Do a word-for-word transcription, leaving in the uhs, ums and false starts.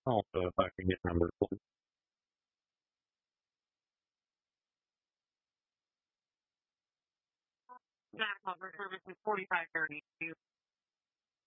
Also, if I can get numbers, please. That cover service is forty-five thirty-two.